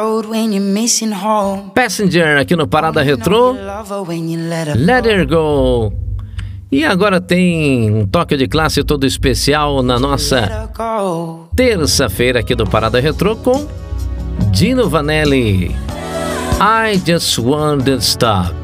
Passenger aqui no Parada Retrô. Let Her Go. E agora tem um toque de classe todo especial na nossa terça-feira aqui do Parada Retrô com Dino Vanelli. I Just Want to Stop.